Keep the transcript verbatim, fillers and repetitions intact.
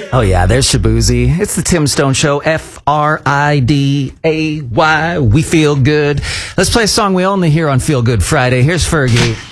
Oh, yeah, there's Shabuzi. It's the Tim Stone Show, F R I D A Y. We feel good. Let's play a song we only hear on Feel Good Friday. Here's Fergie.